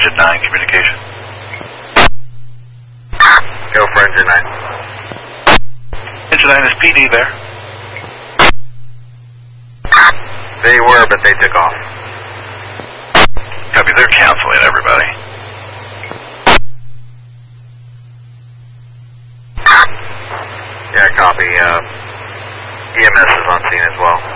Engine 9 communication. Go for Engine 9. Engine 9 is PD there. They were, but they took off. Copy, they're canceling everybody. Yeah, copy. EMS is on scene as well.